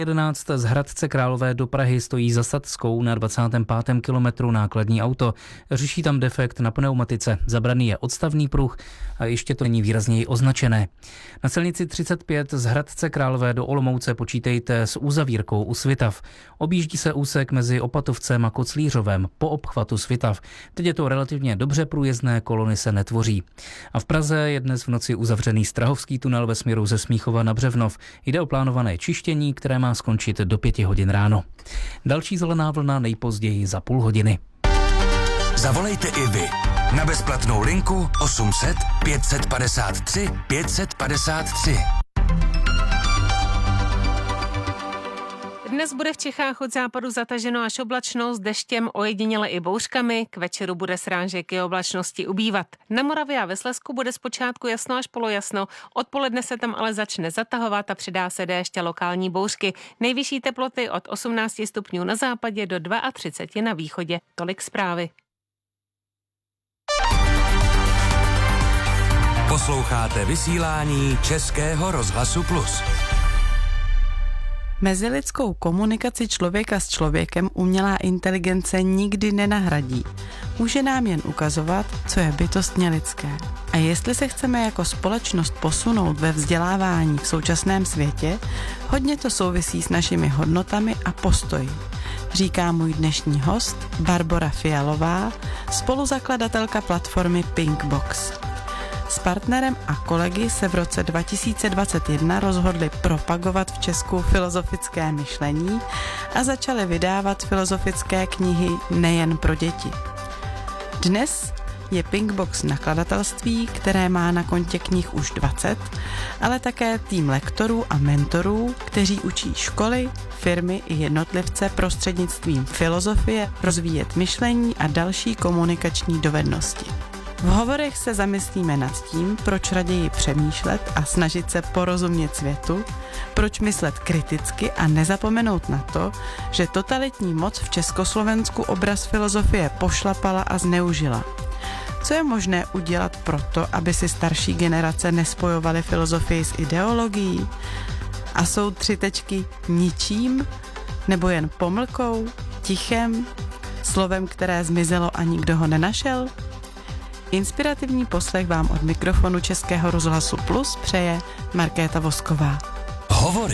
11 z Hradce Králové do Prahy stojí za Sadskou na 25. kilometru nákladní auto. Řeší tam defekt na pneumatice. Zabraný je odstavný pruh a ještě to není výrazněji označené. Na silnici 35 z Hradce Králové do Olomouce počítejte s uzavírkou u Svitav. Objíždí se úsek mezi Opatovcem a Koclířovem po obchvatu Svitav. Teď je to relativně dobře průjezdné, kolony se netvoří. A v Praze je dnes v noci uzavřený Strahovský tunel ve směru ze Smíchova na Břevnov. Jde o plánované čištění, které má skončit do 5 hodin ráno. Další zelená vlna nejpozději za půl hodiny. Zavolejte i vy na bezplatnou linku 800 553 553. Dnes bude v Čechách od západu zataženo až oblačno s deštěm, ojediněle i bouřkami. K večeru bude srážek i oblačnosti ubývat. Na Moravě a ve Slezsku bude zpočátku jasno až polojasno. Odpoledne se tam ale začne zatahovat a přidá se déšť a lokální bouřky. Nejvyšší teploty od 18 stupňů na západě do 32 na východě. Tolik zprávy. Posloucháte vysílání Českého rozhlasu Plus. Mezilidskou komunikaci člověka s člověkem umělá inteligence nikdy nenahradí. Může nám jen ukazovat, co je bytostně lidské. A jestli se chceme jako společnost posunout ve vzdělávání v současném světě, hodně to souvisí s našimi hodnotami a postoji. Říká můj dnešní host Barbora Fialová, spoluzakladatelka platformy Pinkbox. S partnerem a kolegy se v roce 2021 rozhodli propagovat v Česku filozofické myšlení a začali vydávat filozofické knihy nejen pro děti. Dnes je Pinkbox nakladatelství, které má na kontě knih už 20, ale také tým lektorů a mentorů, kteří učí školy, firmy i jednotlivce prostřednictvím filozofie rozvíjet myšlení a další komunikační dovednosti. V hovorech se zamyslíme nad tím, proč raději přemýšlet a snažit se porozumět světu, proč myslet kriticky a nezapomenout na to, že totalitní moc v Československu obraz filozofie pošlapala a zneužila. Co je možné udělat proto, aby si starší generace nespojovaly filozofii s ideologií? A jsou 3 tečky ničím? Nebo jen pomlkou, tichem, slovem, které zmizelo a nikdo ho nenašel? Inspirativní poslech vám od mikrofonu Českého rozhlasu Plus přeje Markéta Vosková. Hovory.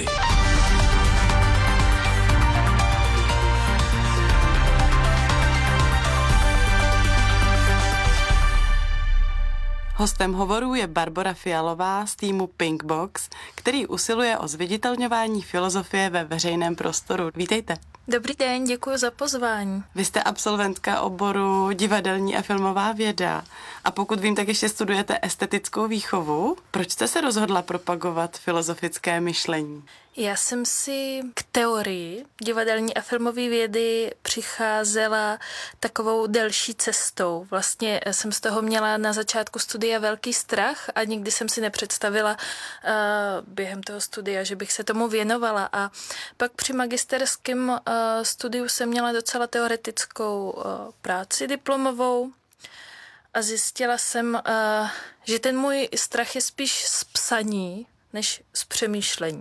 Hostem hovorů je Barbora Fialová z týmu Pinkbox, který usiluje o zviditelňování filozofie ve veřejném prostoru. Vítejte. Dobrý den, děkuji za pozvání. Vy jste absolventka oboru divadelní a filmová věda a pokud vím, tak ještě studujete estetickou výchovu. Proč jste se rozhodla propagovat filozofické myšlení? Já jsem si k teorii divadelní a filmové vědy přicházela takovou delší cestou. Vlastně jsem z toho měla na začátku studia velký strach a nikdy jsem si nepředstavila během toho studia, že bych se tomu věnovala. A pak při magisterském studiu jsem měla docela teoretickou práci diplomovou a zjistila jsem, že ten můj strach je spíš z psaní, než z přemýšlení.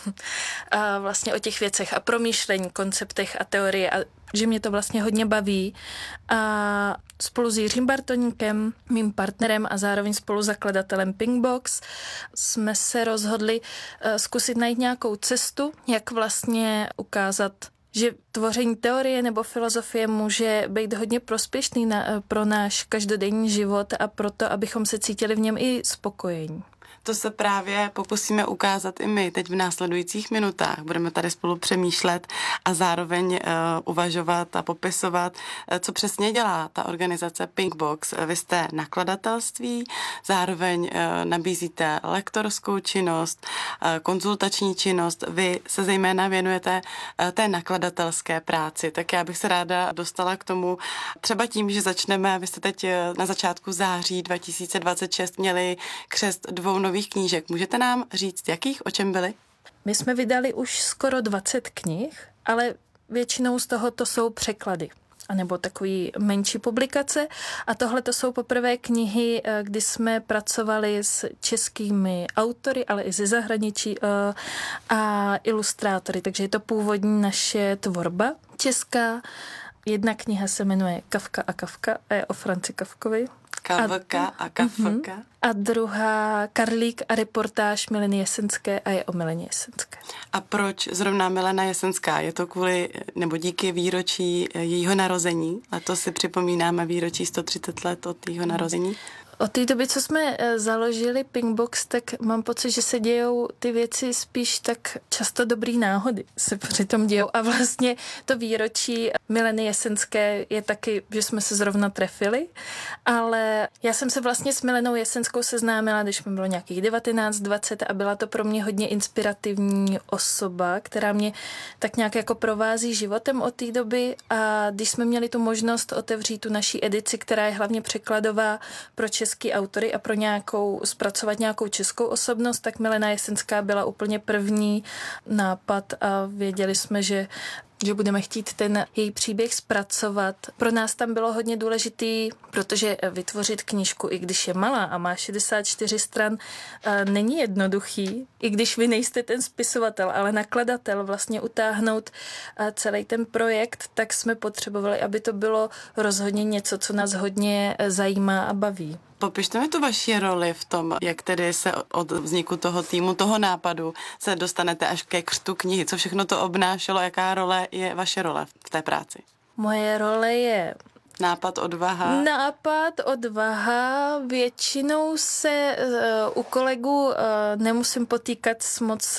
A vlastně o těch věcech a promýšlení, konceptech a teorie a že mě to vlastně hodně baví. A spolu s Jiřím Bartoníkem, mým partnerem a zároveň spoluzakladatelem Pinkbox, jsme se rozhodli zkusit najít nějakou cestu, jak vlastně ukázat, že tvoření teorie nebo filozofie může být hodně prospěšný pro náš každodenní život a proto, abychom se cítili v něm i spokojení. To se právě pokusíme ukázat i my teď v následujících minutách. Budeme tady spolu přemýšlet a zároveň uvažovat a popisovat, co přesně dělá ta organizace Pinkbox. Vy jste nakladatelství, zároveň nabízíte lektorskou činnost, konzultační činnost. Vy se zejména věnujete té nakladatelské práci, tak já bych se ráda dostala k tomu třeba tím, že začneme. Vy jste teď na začátku září 2026 měli křest 2 nových knížek. Můžete nám říct, jakých, o čem byly? My jsme vydali už skoro 20 knih, ale většinou z toho to jsou překlady. anebo takový menší publikace. A tohle to jsou poprvé knihy, kdy jsme pracovali s českými autory, ale i ze zahraničí a ilustrátory. Takže je to původní naše tvorba česká. Jedna kniha se jmenuje Kafka a Kafka a je o Franci Kafkovi. Kavka a Kafka. A druhá Karlík a reportáž Mileny Jesenské a je o Mileně Jesenské. A proč zrovna Milena Jesenská? Je to kvůli nebo díky výročí jejího narození? Letos si připomínáme výročí 130 let od jejího narození. Od té doby, co jsme založili Pinkbox, tak mám pocit, že se dějou ty věci spíš tak často dobrý náhody se přitom dějou. A vlastně to výročí Mileny Jesenské je taky, že jsme se zrovna trefili, ale já jsem se vlastně s Milenou Jesenskou seznámila, když mi bylo nějakých 19-20 a byla to pro mě hodně inspirativní osoba, která mě tak nějak jako provází životem od té doby a když jsme měli tu možnost otevřít tu naší edici, která je hlavně překladová pro český autory a zpracovat nějakou českou osobnost, tak Milena Jesenská byla úplně první nápad a věděli jsme, že budeme chtít ten její příběh zpracovat. Pro nás tam bylo hodně důležitý, protože vytvořit knížku, i když je malá a má 64 stran, není jednoduchý. I když vy nejste ten spisovatel, ale nakladatel, vlastně utáhnout celý ten projekt, tak jsme potřebovali, aby to bylo rozhodně něco, co nás hodně zajímá a baví. Popište mi tu vaši roli v tom, jak tedy se od vzniku toho týmu, toho nápadu se dostanete až ke křtu knihy. Co všechno to obnášelo, jaká role je vaše role v té práci? Moje role je Nápad, odvaha. Většinou se u kolegů nemusím potýkat s moc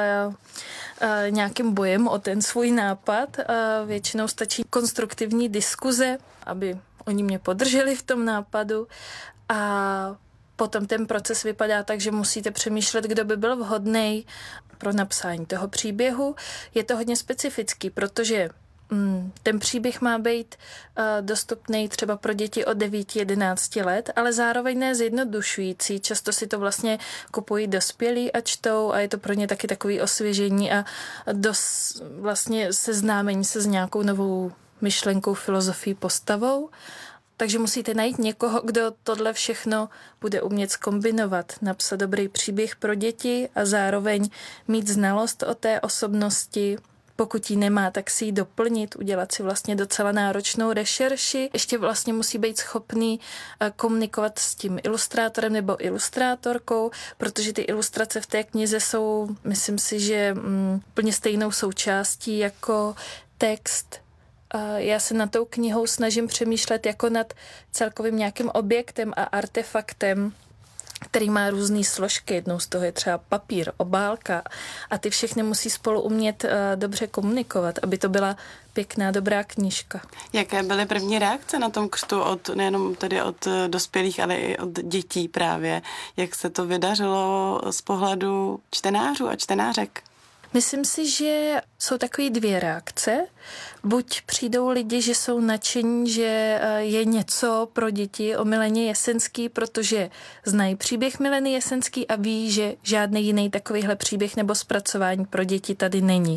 nějakým bojem o ten svůj nápad. Většinou stačí konstruktivní diskuze, aby oni mě podrželi v tom nápadu. A potom ten proces vypadá tak, že musíte přemýšlet, kdo by byl vhodný pro napsání toho příběhu. Je to hodně specifický, protože ten příběh má být dostupný třeba pro děti od 9-11 let, ale zároveň ne zjednodušující. Často si to vlastně kupují dospělí a čtou a je to pro ně taky takový osvěžení a vlastně seznámení se s nějakou novou myšlenkou, filozofií, postavou. Takže musíte najít někoho, kdo tohle všechno bude umět zkombinovat, napsat dobrý příběh pro děti a zároveň mít znalost o té osobnosti. Pokud ji nemá, tak si ji doplnit, udělat si vlastně docela náročnou rešerši. Ještě vlastně musí být schopný komunikovat s tím ilustrátorem nebo ilustrátorkou, protože ty ilustrace v té knize jsou, myslím si, že úplně stejnou součástí jako text. Já se nad tou knihou snažím přemýšlet jako nad celkovým nějakým objektem a artefaktem, který má různé složky. Jednou z toho je třeba papír, obálka a ty všechny musí spolu umět dobře komunikovat, aby to byla pěkná, dobrá knížka. Jaké byly první reakce na tom křtu nejenom tedy od dospělých, ale i od dětí právě? Jak se to vydařilo z pohledu čtenářů a čtenářek? Myslím si, že jsou takové dvě reakce. Buď přijdou lidi, že jsou nadšení, že je něco pro děti o Mileně Jesenský, protože znají příběh Mileny Jesenský a ví, že žádný jiný takovýhle příběh nebo zpracování pro děti tady není.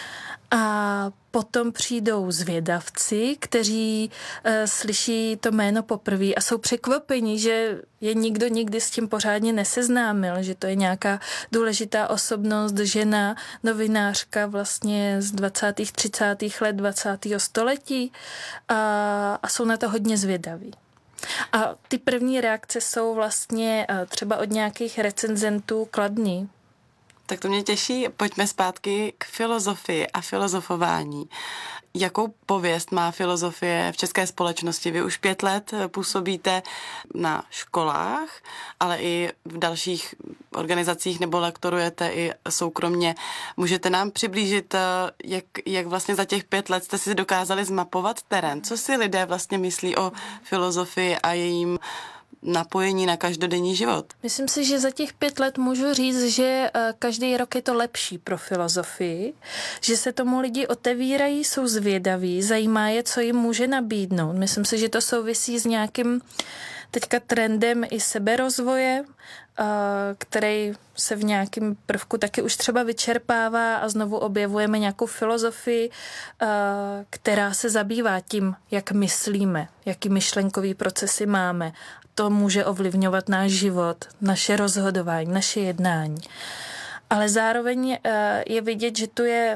A potom přijdou zvědavci, kteří slyší to jméno poprvé a jsou překvapeni, že je nikdo nikdy s tím pořádně neseznámil, že to je nějaká důležitá osobnost, žena, novinářka vlastně z 20. 30. let 20. století a jsou na to hodně zvědaví. A ty první reakce jsou vlastně třeba od nějakých recenzentů kladný. Tak to mě těší. Pojďme zpátky k filozofii a filozofování. Jakou pověst má filozofie v české společnosti? Vy už 5 let působíte na školách, ale i v dalších organizacích nebo lektorujete i soukromně. Můžete nám přiblížit, jak vlastně za těch 5 let jste si dokázali zmapovat terén? Co si lidé vlastně myslí o filozofii a jejím napojení na každodenní život? Myslím si, že za těch 5 let můžu říct, že každý rok je to lepší pro filozofii, že se tomu lidi otevírají, jsou zvědaví, zajímá je, co jim může nabídnout. Myslím si, že to souvisí s nějakým teďka trendem i seberozvoje, který se v nějakém prvku taky už třeba vyčerpává a znovu objevujeme nějakou filozofii, která se zabývá tím, jak myslíme, jaký myšlenkový procesy máme. To může ovlivňovat náš život, naše rozhodování, naše jednání. Ale zároveň je vidět, že tu je